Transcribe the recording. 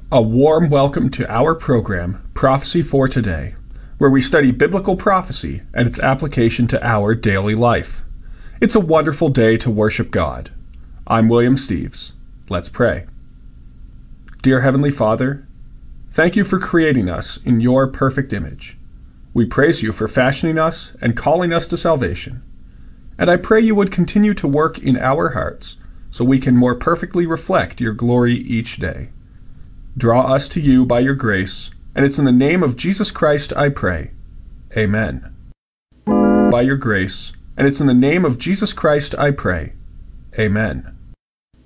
A warm welcome to our program, Prophecy for Today, where we study biblical prophecy and its application to our daily life. It's a wonderful day to worship God. I'm William Steves. Let's pray. Dear Heavenly Father, thank you for creating us in your perfect image. We praise you for fashioning us and calling us to salvation. And I pray you would continue to work in our hearts so we can more perfectly reflect your glory each day. Draw us to you by your grace, and it's in the name of Jesus Christ I pray. Amen. By your grace, and it's in the name of Jesus Christ I pray. Amen.